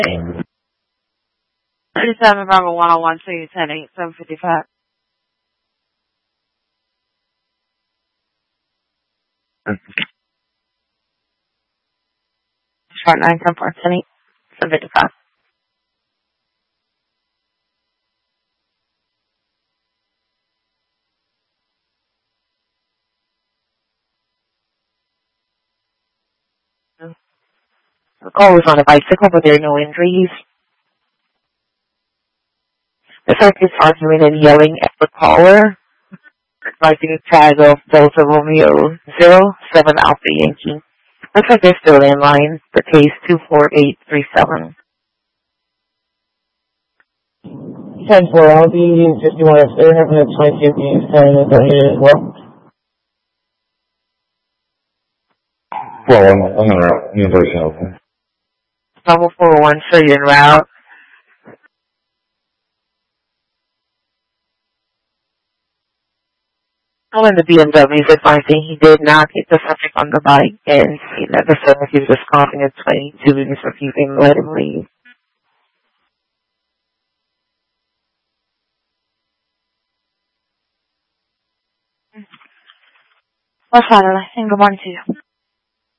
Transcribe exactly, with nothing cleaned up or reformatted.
thirty-seven Bravo one oh one two ten eight seven fifty five. Short nine ten four ten eight seven fifty five. The caller was on a bicycle, but there are no injuries. The suspect is arguing and yelling at the caller, advising a tag of Delta Romeo zero seven Alpha Yankee. Looks like they're still in line for case two four eight three seven. ten four, I'll be fifty-one if they're having a twenty fifty ten is as well. Well, I'm, I'm in route. University of Oakland. Level four oh one, show you en route. All in the B M W is advising he did not hit the subject on the bike and see that the subject is just coughing at twenty-two minutes refusing to let him leave. Well, finally, and good morning to you.